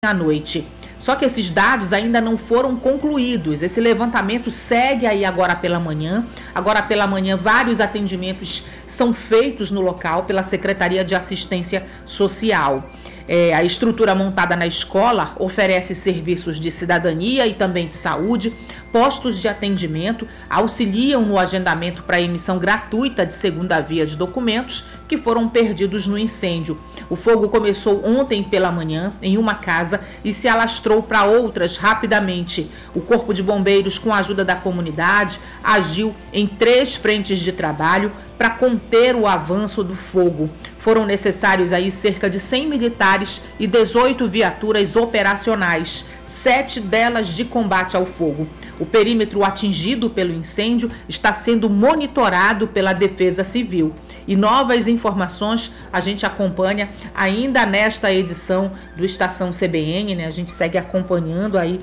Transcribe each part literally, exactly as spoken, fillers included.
à noite. Só que esses dados ainda não foram concluídos. Esse levantamento segue aí agora pela manhã. Agora pela manhã, vários atendimentos são feitos no local pela Secretaria de Assistência Social. É, a estrutura montada na escola oferece serviços de cidadania e também de saúde, postos de atendimento, auxiliam no agendamento para emissão gratuita de segunda via de documentos que foram perdidos no incêndio. O fogo começou ontem pela manhã em uma casa e se alastrou para outras rapidamente. O Corpo de Bombeiros, com a ajuda da comunidade, agiu em três frentes de trabalho para conter o avanço do fogo. Foram necessários aí cerca de cem militares e dezoito viaturas operacionais, sete delas de combate ao fogo. O perímetro atingido pelo incêndio está sendo monitorado pela Defesa Civil. E novas informações a gente acompanha ainda nesta edição do Estação C B N, né? A gente segue acompanhando aí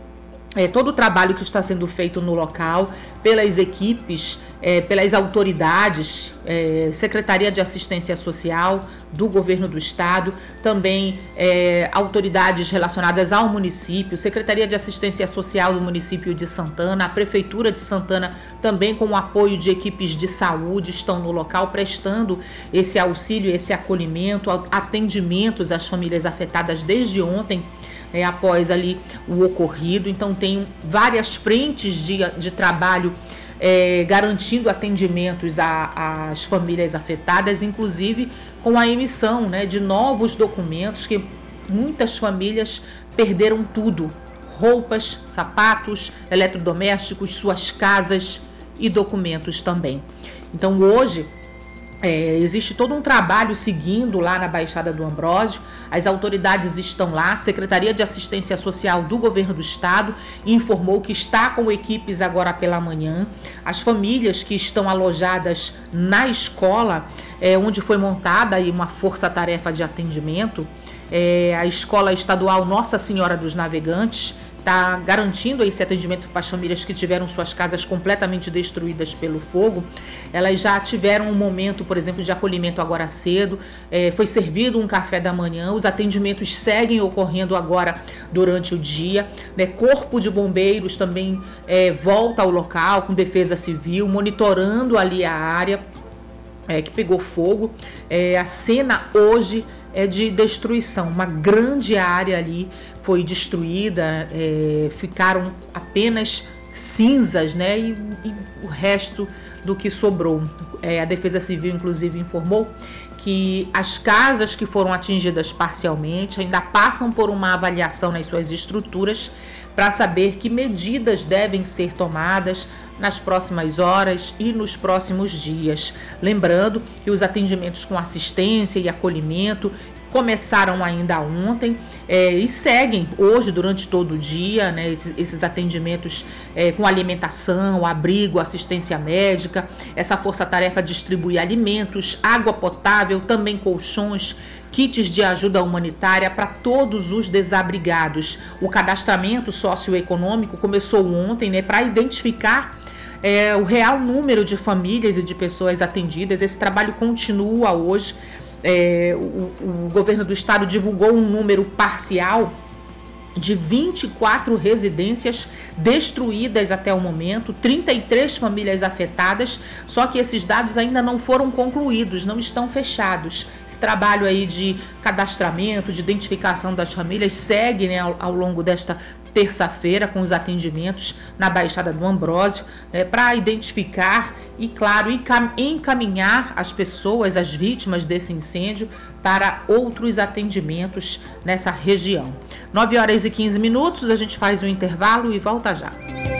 É, todo o trabalho que está sendo feito no local, pelas equipes, é, pelas autoridades, é, Secretaria de Assistência Social do Governo do Estado, também é, autoridades relacionadas ao município, Secretaria de Assistência Social do município de Santana, a Prefeitura de Santana também com o apoio de equipes de saúde estão no local prestando esse auxílio, esse acolhimento, atendimentos às famílias afetadas desde ontem, É, após ali o ocorrido. Então tem várias frentes de, de trabalho é, garantindo atendimentos às famílias afetadas, inclusive com a emissão, né, de novos documentos, que muitas famílias perderam tudo: roupas, sapatos, eletrodomésticos, suas casas e documentos também. Então hoje É, existe todo um trabalho seguindo lá na Baixada do Ambrósio. As autoridades estão lá, a Secretaria de Assistência Social do Governo do Estado informou que está com equipes agora pela manhã. As famílias que estão alojadas na escola, é, onde foi montada aí uma força-tarefa de atendimento, é, a Escola Estadual Nossa Senhora dos Navegantes, está garantindo esse atendimento para as famílias que tiveram suas casas completamente destruídas pelo fogo. Elas já tiveram um momento, por exemplo, de acolhimento agora cedo, é, foi servido um café da manhã, os atendimentos seguem ocorrendo agora durante o dia, né? Corpo de Bombeiros também é, volta ao local com Defesa Civil, monitorando ali a área é, que pegou fogo. É, a cena hoje é de destruição, uma grande área ali foi destruída, é, ficaram apenas cinzas, né, e, e o resto do que sobrou. É, a Defesa Civil, inclusive, informou que as casas que foram atingidas parcialmente ainda passam por uma avaliação nas suas estruturas para saber que medidas devem ser tomadas nas próximas horas e nos próximos dias. Lembrando que os atendimentos com assistência e acolhimento começaram ainda ontem é, e seguem hoje durante todo o dia, né, esses, esses atendimentos é, com alimentação, abrigo, assistência médica. Essa força-tarefa distribui alimentos, água potável, também colchões, kits de ajuda humanitária para todos os desabrigados. O cadastramento socioeconômico começou ontem, né, para identificar é, o real número de famílias e de pessoas atendidas. Esse trabalho continua hoje. É, o, o governo do estado divulgou um número parcial de vinte e quatro residências destruídas até o momento, trinta e três famílias afetadas, só que esses dados ainda não foram concluídos, não estão fechados. Esse trabalho aí de cadastramento, de identificação das famílias segue, né, ao, ao longo desta terça-feira com os atendimentos na Baixada do Ambrósio, né, para identificar e, claro, encaminhar as pessoas, as vítimas desse incêndio, para outros atendimentos nessa região. nove horas e quinze minutos, a gente faz um intervalo e volta já.